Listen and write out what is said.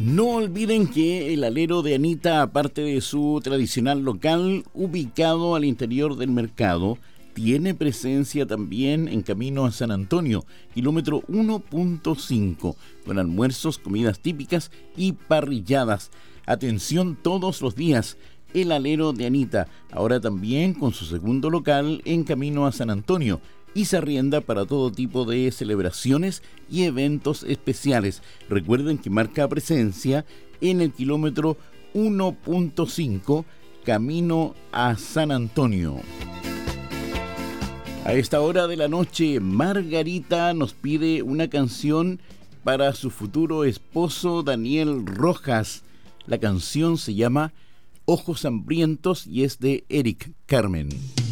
No olviden que el alero de Anita, aparte de su tradicional local ubicado al interior del mercado, tiene presencia también en camino a San Antonio, kilómetro 1.5, con almuerzos, comidas típicas y parrilladas. Atención todos los días, el alero de Anita, ahora también con su segundo local en camino a San Antonio, y se arrienda para todo tipo de celebraciones y eventos especiales. Recuerden que marca presencia en el kilómetro 1.5, camino a San Antonio. A esta hora de la noche, Margarita nos pide una canción para su futuro esposo Daniel Rojas. La canción se llama Ojos Hambrientos y es de Eric Carmen.